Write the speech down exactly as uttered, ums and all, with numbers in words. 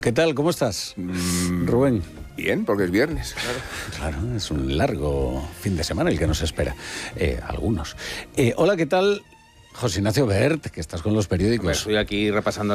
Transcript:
¿Qué tal? ¿Cómo estás, Mm, Rubén? Bien, porque es viernes, claro. Claro, es un largo fin de semana el que nos espera. Eh, algunos. Eh, hola, ¿qué tal? José Ignacio Bert, que estás con los periódicos. Pues estoy aquí repasando